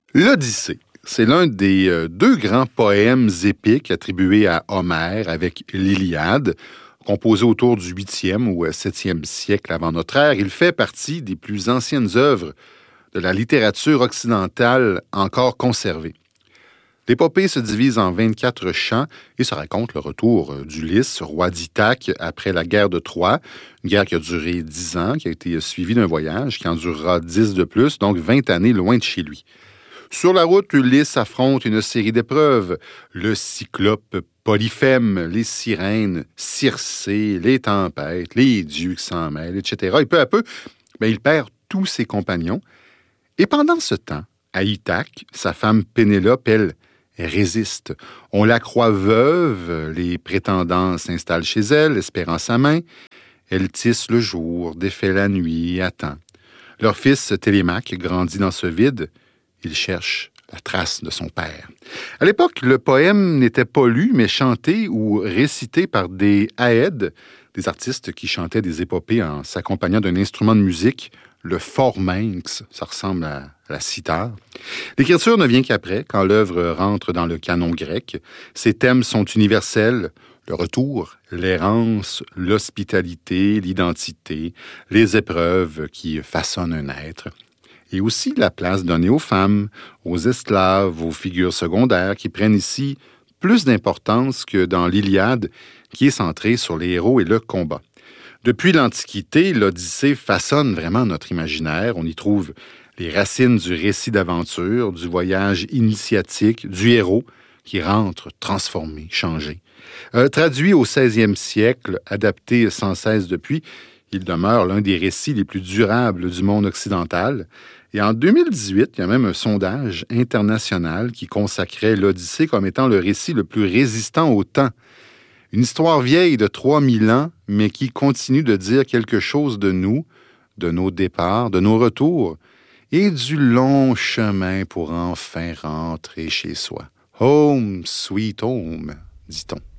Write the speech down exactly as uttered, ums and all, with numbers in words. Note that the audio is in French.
L'Odyssée, c'est l'un des euh, deux grands poèmes épiques attribués à Homère avec l'Iliade, composé autour du huitième ou septième siècle avant notre ère. Il fait partie des plus anciennes œuvres de la littérature occidentale encore conservée. L'épopée se divise en vingt-quatre chants et ça raconte le retour d'Ulysse, roi d'Ithaque, après la guerre de Troie, une guerre qui a duré dix ans, qui a été suivie d'un voyage qui en durera dix de plus, donc vingt années loin de chez lui. Sur la route, Ulysse affronte une série d'épreuves. Le cyclope Polyphème, les sirènes, Circé, les tempêtes, les dieux qui s'en mêlent, et cetera. Et peu à peu, ben, il perd tous ses compagnons. Et pendant ce temps, à Ithaque, sa femme Pénélope, elle, résiste. On la croit veuve, les prétendants s'installent chez elle, espérant sa main. Elle tisse le jour, défait la nuit, attend. Leur fils Télémaque grandit dans ce vide. Il cherche la trace de son père. À l'époque, le poème n'était pas lu, mais chanté ou récité par des aèdes, des artistes qui chantaient des épopées en s'accompagnant d'un instrument de musique, le forminx, ça ressemble à la cithare. L'écriture ne vient qu'après, quand l'œuvre rentre dans le canon grec. Ses thèmes sont universels, le retour, l'errance, l'hospitalité, l'identité, les épreuves qui façonnent un être. Et aussi la place donnée aux femmes, aux esclaves, aux figures secondaires qui prennent ici plus d'importance que dans l'Iliade, qui est centrée sur les héros et le combat. Depuis l'Antiquité, l'Odyssée façonne vraiment notre imaginaire. On y trouve les racines du récit d'aventure, du voyage initiatique, du héros qui rentre transformé, changé. Euh, traduit au seizième siècle, adapté sans cesse depuis, il demeure l'un des récits les plus durables du monde occidental. Et en deux mille dix-huit, il y a même un sondage international qui consacrait l'Odyssée comme étant le récit le plus résistant au temps. Une histoire vieille de trois mille ans, mais qui continue de dire quelque chose de nous, de nos départs, de nos retours, et du long chemin pour enfin rentrer chez soi. Home, sweet home, dit-on.